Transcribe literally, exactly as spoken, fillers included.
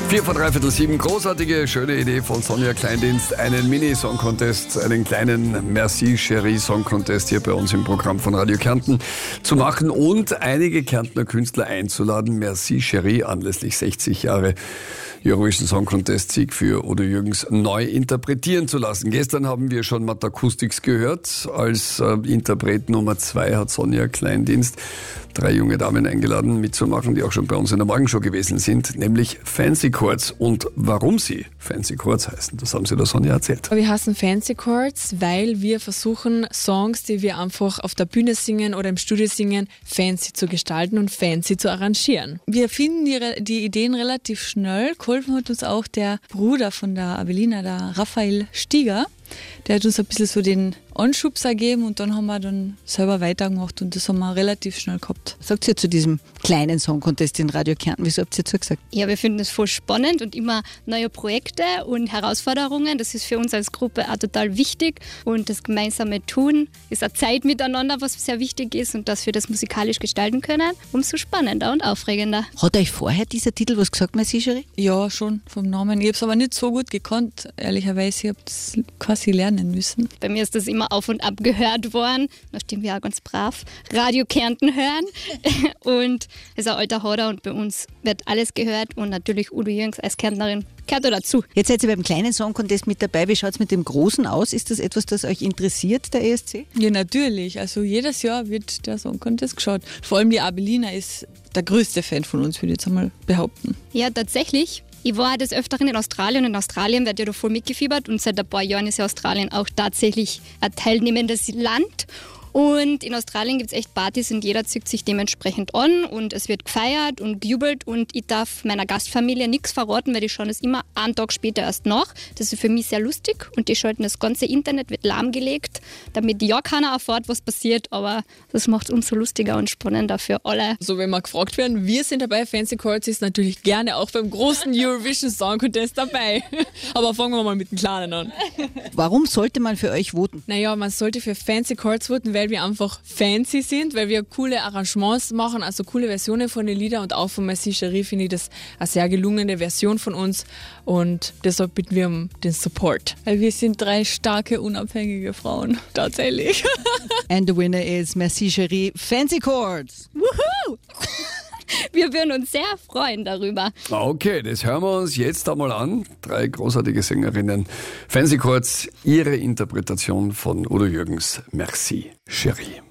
Vier vor dreiviertel sieben, großartige, schöne Idee von Sonja Kleindienst, einen Mini-Song-Contest, einen kleinen Merci Chérie Song-Contest hier bei uns im Programm von Radio Kärnten zu machen und einige Kärntner Künstler einzuladen. Merci Chérie anlässlich sechzig Jahre Eurovision Song Contest Sieg für Udo Jürgens neu interpretieren zu lassen. Gestern haben wir schon Matt Acoustics gehört. Als äh, Interpret Nummer zwei hat Sonja Kleindienst drei junge Damen eingeladen mitzumachen, die auch schon bei uns in der Morgenshow gewesen sind, nämlich Fancy Chords. Und warum sie Fancy Chords heißen, das haben sie der Sonja erzählt. Wir heißen Fancy Chords, weil wir versuchen, Songs, die wir einfach auf der Bühne singen oder im Studio singen, fancy zu gestalten und fancy zu arrangieren. Wir finden die, die Ideen relativ schnell. Geholfen hat uns auch der Bruder von der Avelina, der Raphael Stieger. Der hat uns ein bisschen so den Anschubser gegeben und dann haben wir dann selber weitergemacht und das haben wir relativ schnell gehabt. Was sagt ihr zu diesem kleinen Song-Contest in Radio Kärnten? Wieso habt ihr zugesagt? Ja, wir finden es voll spannend und immer neue Projekte und Herausforderungen. Das ist für uns als Gruppe auch total wichtig und das gemeinsame Tun ist eine Zeit miteinander, was sehr wichtig ist und dass wir das musikalisch gestalten können, umso spannender und aufregender. Hat euch vorher dieser Titel was gesagt, Merci Chérie? Ja, schon vom Namen. Ich habe es aber nicht so gut gekannt, ehrlicherweise. Ich habe es quasi lernen müssen. Bei mir ist das immer auf und ab gehört worden, nachdem wir auch ganz brav Radio Kärnten hören. Und es ist ein alter Horder und bei uns wird alles gehört und natürlich Udo Jürgens als Kärntnerin gehört da dazu. Jetzt seid ihr beim kleinen Song-Contest mit dabei. Wie schaut es mit dem Großen aus? Ist das etwas, das euch interessiert, der E S C? Ja, natürlich. Also jedes Jahr wird der Song-Contest geschaut. Vor allem die Avelina ist der größte Fan von uns, würde ich jetzt einmal behaupten. Ja, tatsächlich. Ich war des Öfteren in Australien und in Australien wird ja da voll mitgefiebert und seit ein paar Jahren ist ja Australien auch tatsächlich ein teilnehmendes Land. Und in Australien gibt es echt Partys und jeder zieht sich dementsprechend an und es wird gefeiert und gejubelt und ich darf meiner Gastfamilie nichts verraten, weil die schauen es immer einen Tag später erst nach. Das ist für mich sehr lustig und die schalten das ganze Internet, wird lahmgelegt, damit ja keiner erfährt, was passiert, aber das macht es umso lustiger und spannender für alle. So, wenn wir gefragt werden, wir sind dabei, Fancy Chords ist natürlich gerne auch beim großen Eurovision Song Contest dabei. Aber fangen wir mal mit den Kleinen an. Warum sollte man für euch voten? Naja, man sollte für Fancy Chords voten, weil wir einfach fancy sind, weil wir coole Arrangements machen, also coole Versionen von den Liedern und auch von Merci Chérie finde ich das eine sehr gelungene Version von uns und deshalb bitten wir um den Support. Weil wir sind drei starke, unabhängige Frauen, tatsächlich. And the winner is Merci Chérie, Fancy Chords. Woohoo! Wir würden uns sehr freuen darüber. Okay, das hören wir uns jetzt einmal an. Drei großartige Sängerinnen. Fancy Chords, ihre Interpretation von Udo Jürgens Merci Chérie.